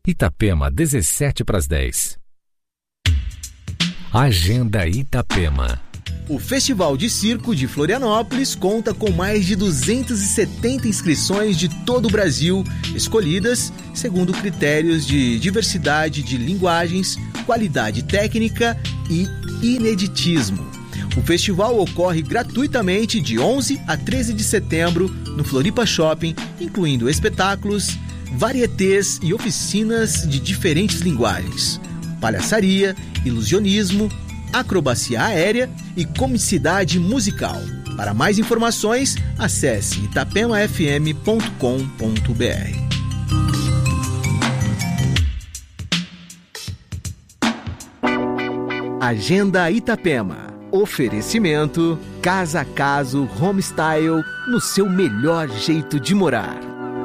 Itapema, 17:10. Agenda Itapema. O Festival de Circo de Florianópolis conta com mais de 270 inscrições de todo o Brasil, escolhidas segundo critérios de diversidade de linguagens, qualidade técnica e ineditismo. O festival ocorre gratuitamente de 11 a 13 de setembro no Floripa Shopping, incluindo espetáculos, varietés e oficinas de diferentes linguagens, palhaçaria, ilusionismo, acrobacia aérea e comicidade musical. Para mais informações, acesse itapemafm.com.br. Agenda Itapema. Oferecimento Casa a Caso Homestyle, no seu melhor jeito de morar.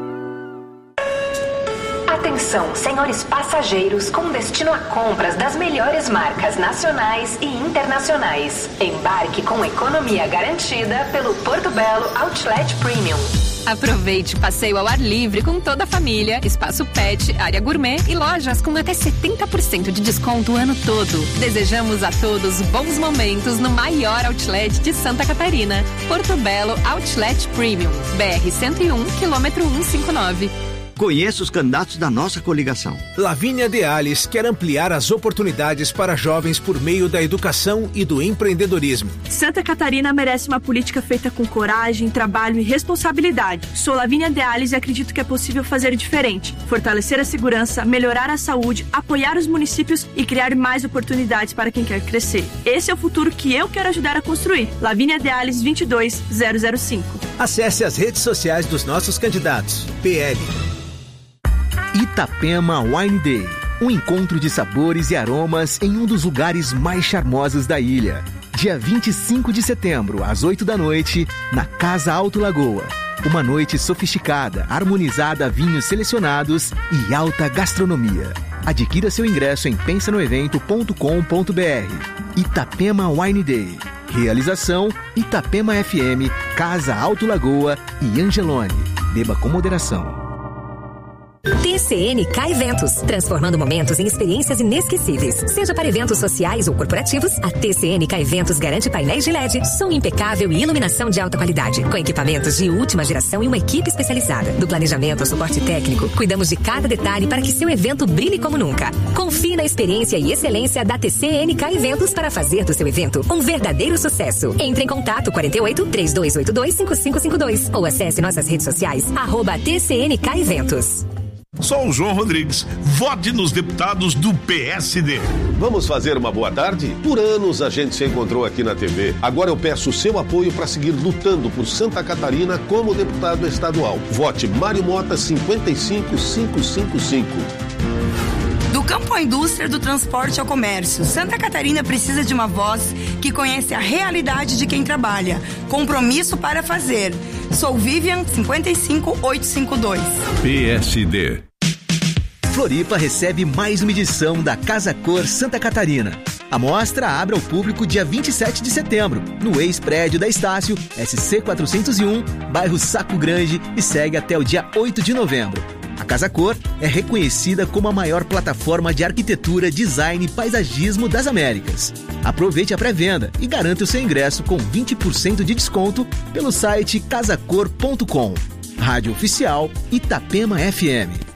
Atenção, senhores passageiros com destino a compras das melhores marcas nacionais e internacionais. Embarque com economia garantida pelo Porto Belo Outlet Premium. Aproveite passeio ao ar livre com toda a família, espaço pet, área gourmet e lojas com até 70% de desconto o ano todo. Desejamos a todos bons momentos no maior outlet de Santa Catarina. Porto Belo Outlet Premium, BR-101, quilômetro 159. Conheça os candidatos da nossa coligação. Lavínia Deales quer ampliar as oportunidades para jovens por meio da educação e do empreendedorismo. Santa Catarina merece uma política feita com coragem, trabalho e responsabilidade. Sou Lavínia Deales e acredito que é possível fazer diferente. Fortalecer a segurança, melhorar a saúde, apoiar os municípios e criar mais oportunidades para quem quer crescer. Esse é o futuro que eu quero ajudar a construir. Lavínia Deales 22005. Acesse as redes sociais dos nossos candidatos. PL. Itapema Wine Day, um encontro de sabores e aromas em um dos lugares mais charmosos da ilha. Dia 25 de setembro, às 8 da noite, na Casa Alto Lagoa. Uma noite sofisticada, harmonizada a vinhos selecionados e alta gastronomia. Adquira seu ingresso em pensanoevento.com.br. Itapema Wine Day. Realização Itapema FM, Casa Alto Lagoa e Angelone. Beba com moderação. TCNK Eventos, transformando momentos em experiências inesquecíveis. Seja para eventos sociais ou corporativos, a TCNK Eventos garante painéis de LED, som impecável e iluminação de alta qualidade, com equipamentos de última geração e uma equipe especializada. Do planejamento ao suporte técnico, cuidamos de cada detalhe para que seu evento brilhe como nunca. Confie na experiência e excelência da TCNK Eventos para fazer do seu evento um verdadeiro sucesso. Entre em contato 48 3282 5552 ou acesse nossas redes sociais @TCNK Eventos. Sou o João Rodrigues. Vote nos deputados do PSD. Vamos fazer uma boa tarde? Por anos a gente se encontrou aqui na TV. Agora eu peço o seu apoio para seguir lutando por Santa Catarina como deputado estadual. Vote Mário Mota 55555. Do campo à indústria, do transporte ao comércio, Santa Catarina precisa de uma voz que conhece a realidade de quem trabalha. Compromisso para fazer. Sou Vivian 55852. PSD. Floripa recebe mais uma edição da Casa Cor Santa Catarina. A mostra abre ao público dia 27 de setembro, no ex-prédio da Estácio, SC 401, bairro Saco Grande, e segue até o dia 8 de novembro. A Casa Cor é reconhecida como a maior plataforma de arquitetura, design e paisagismo das Américas. Aproveite a pré-venda e garanta o seu ingresso com 20% de desconto pelo site casacor.com. Rádio Oficial Itapema FM.